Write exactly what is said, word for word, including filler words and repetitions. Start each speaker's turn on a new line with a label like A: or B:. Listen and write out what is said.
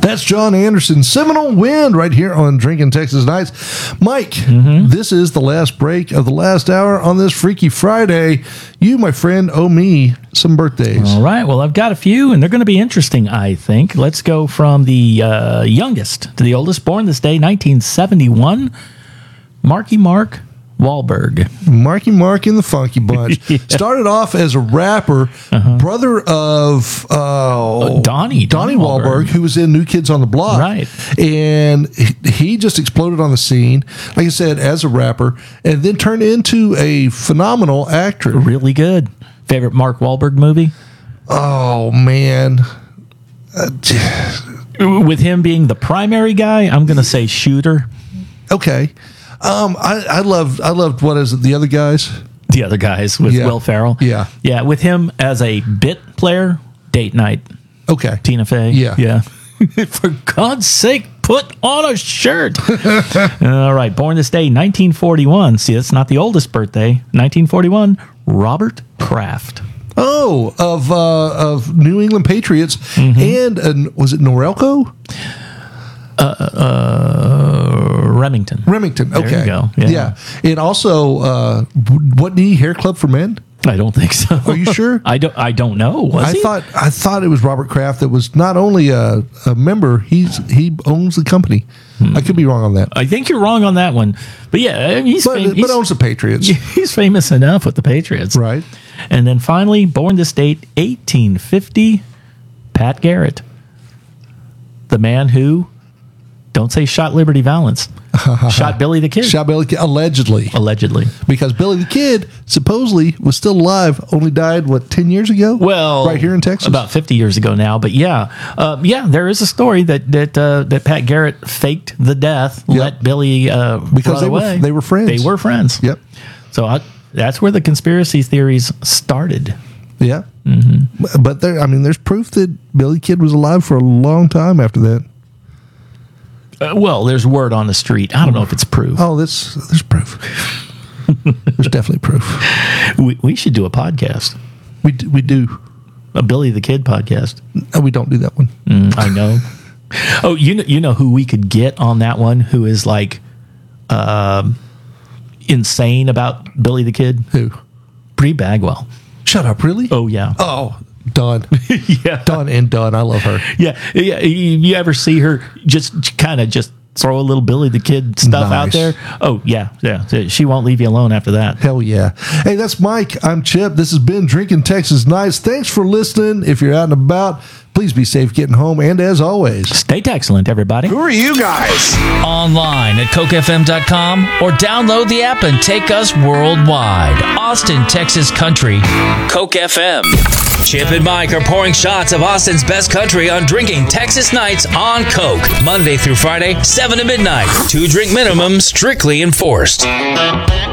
A: That's John Anderson, Seminole Wind, right here on Drinking Texas Nights. Mike, mm-hmm. This is the last break of the last hour on this Freaky Friday. You, my friend, owe me some birthdays.
B: All right. Well, I've got a few, and they're going to be interesting, I think. Let's go from the uh, youngest to the oldest. Born this day, nineteen seventy-one, Marky Mark Wahlberg.
A: Marky Mark in the Funky Bunch. Yeah. Started off as a rapper, uh-huh. brother of uh,
B: uh, Donnie.
A: Donnie Wahlberg, who was in New Kids on the Block.
B: Right.
A: And he just exploded on the scene, like I said, as a rapper, and then turned into a phenomenal actor.
B: Really good. Favorite Mark Wahlberg movie?
A: Oh, man. Uh,
B: With him being the primary guy, I'm going to say Shooter.
A: Okay. Um, I, I loved, I loved, what is it, the other guys?
B: The other guys with
A: yeah.
B: Will Ferrell.
A: Yeah.
B: Yeah, with him as a bit player, Date Night.
A: Okay.
B: Tina Fey.
A: Yeah.
B: Yeah. For God's sake, put on a shirt. All right. Born this day, nineteen forty-one. See, that's not the oldest birthday. nineteen forty-one, Robert Kraft.
A: Oh, of uh, of New England Patriots. Mm-hmm. And uh, was it Norelco?
B: Uh, uh, Remington.
A: Remington. Okay.
B: There you go. Yeah.
A: yeah. And also, uh, wasn't he Hair Club for Men?
B: I don't think so.
A: Are you sure?
B: I don't. I don't know. Was
A: I
B: he?
A: thought I thought it was Robert Kraft that was not only a, a member. He's he owns the company. Hmm. I could be wrong on that.
B: I think you're wrong on that one. But yeah, I mean, he's,
A: but,
B: fam-
A: but
B: he's
A: owns the Patriots.
B: He's famous enough with the Patriots,
A: right?
B: And then finally, born this date, eighteen fifty, Pat Garrett, the man who. Don't say shot Liberty Valance. Shot Billy the Kid.
A: Shot Billy the Kid, allegedly.
B: Allegedly.
A: Because Billy the Kid supposedly was still alive, only died, what, ten years ago?
B: Well,
A: right here in Texas?
B: About fifty years ago now. But yeah, uh, yeah, there is a story that that uh, that Pat Garrett faked the death, yep. let Billy uh,
A: because
B: run
A: they
B: away.
A: were they were friends.
B: They were friends.
A: Yep.
B: So I, that's where the conspiracy theories started.
A: Yeah.
B: Mm-hmm.
A: But there, I mean, there's proof that Billy the Kid was alive for a long time after that.
B: Uh, well, there's word on the street. I don't know if it's proof.
A: Oh, there's there's proof. There's definitely proof.
B: We we should do a podcast.
A: We do, we do
B: a Billy the Kid podcast.
A: No, we don't do that one.
B: Mm, I know. Oh, you know you know who we could get on that one? Who is like, um, insane about Billy the Kid?
A: Who?
B: Bree Bagwell.
A: Shut up! Really?
B: Oh yeah.
A: Oh. Done.
B: yeah.
A: Done and done. I love her.
B: Yeah. Yeah. You, you ever see her just kind of just throw a little Billy the Kid stuff
A: nice.
B: out there? Oh, yeah. Yeah. She won't leave you alone after that.
A: Hell yeah. Hey, that's Mike. I'm Chip. This has been Drinking Texas Nights. Thanks for listening. If you're out and about, please be safe getting home. And as always,
B: stay excellent, everybody.
C: Who are you guys?
D: Online at coke f m dot com or download the app and take us worldwide. Austin, Texas Country, Coke F M. Chip and Mike are pouring shots of Austin's best country on Drinking Texas Nights on Coke. Monday through Friday, seven to midnight. Two drink minimum strictly enforced.